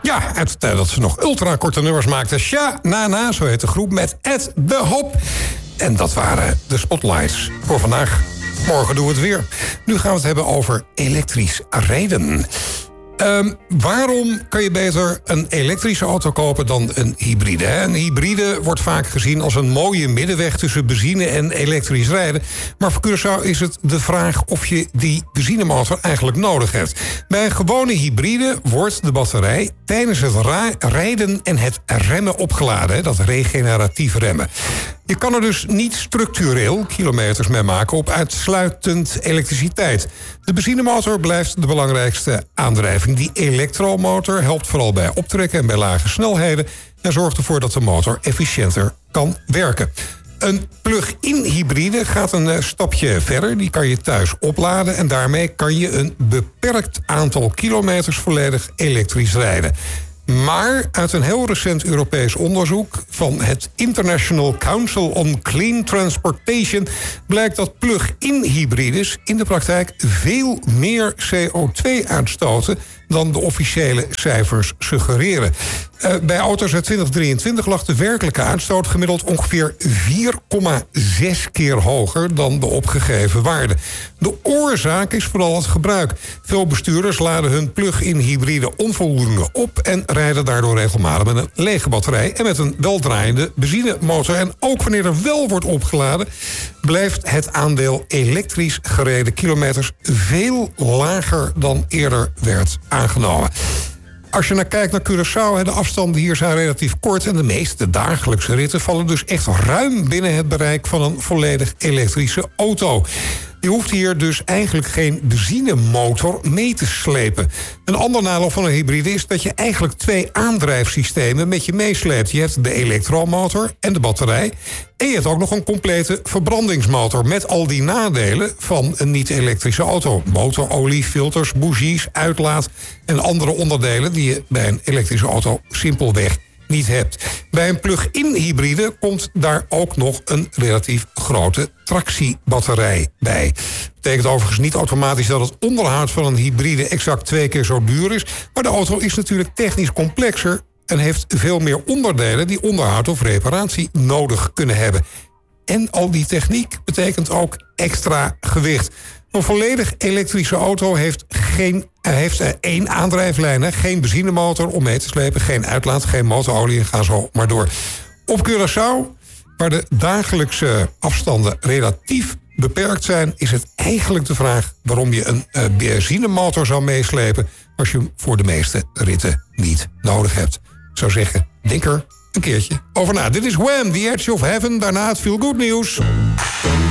Ja, uit de tijd dat ze nog ultrakorte nummers maakten. Sha Na Na, zo heet de groep, met Ed de Hop. En dat waren de spotlights voor vandaag. Morgen doen we het weer. Nu gaan we het hebben over elektrisch rijden. Waarom kan je beter een elektrische auto kopen dan een hybride? Hè? Een hybride wordt vaak gezien als een mooie middenweg tussen benzine en elektrisch rijden. Maar voor Curaçao is het de vraag of je die benzinemotor eigenlijk nodig hebt. Bij een gewone hybride wordt de batterij tijdens het rijden en het remmen opgeladen. Hè? Dat regeneratief remmen. Je kan er dus niet structureel kilometers mee maken op uitsluitend elektriciteit. De benzinemotor blijft de belangrijkste aandrijving. Die elektromotor helpt vooral bij optrekken en bij lage snelheden en zorgt ervoor dat de motor efficiënter kan werken. Een plug-in hybride gaat een stapje verder. Die kan je thuis opladen en daarmee kan je een beperkt aantal kilometers volledig elektrisch rijden. Maar uit een heel recent Europees onderzoek van het International Council on Clean Transportation blijkt dat plug-in hybrides in de praktijk veel meer CO2 uitstoten dan de officiële cijfers suggereren. Bij auto's uit 2023 lag de werkelijke uitstoot gemiddeld ongeveer 4,6 keer hoger dan de opgegeven waarde. De oorzaak is vooral het gebruik. Veel bestuurders laden hun plug-in hybride onvoldoende op en rijden daardoor regelmatig met een lege batterij en met een weldraaiende benzinemotor. En ook wanneer er wel wordt opgeladen, blijft het aandeel elektrisch gereden kilometers veel lager dan eerder werd aangenomen. Als je naar kijkt naar Curaçao, de afstanden hier zijn relatief kort en de meeste dagelijkse ritten vallen dus echt ruim binnen het bereik van een volledig elektrische auto. Je hoeft hier dus eigenlijk geen benzinemotor mee te slepen. Een ander nadeel van een hybride is dat je eigenlijk 2 aandrijfsystemen met je meesleept. Je hebt de elektromotor en de batterij. En je hebt ook nog een complete verbrandingsmotor met al die nadelen van een niet-elektrische auto. Motorolie, filters, bougies, uitlaat en andere onderdelen die je bij een elektrische auto simpelweg niet hebt. Bij een plug-in hybride komt daar ook nog een relatief grote tractiebatterij bij. Dat betekent overigens niet automatisch dat het onderhoud van een hybride exact 2 keer zo duur is, maar de auto is natuurlijk technisch complexer en heeft veel meer onderdelen die onderhoud of reparatie nodig kunnen hebben. En al die techniek betekent ook extra gewicht. Een volledig elektrische auto heeft 1 aandrijflijn, geen benzinemotor om mee te slepen, geen uitlaat, geen motorolie en ga zo maar door. Op Curaçao, waar de dagelijkse afstanden relatief beperkt zijn, is het eigenlijk de vraag waarom je een benzinemotor zou meeslepen als je hem voor de meeste ritten niet nodig hebt. Ik zou zeggen, denk er een keertje over na. Dit is Wham! The Edge of Heaven, daarna het Feel Good nieuws.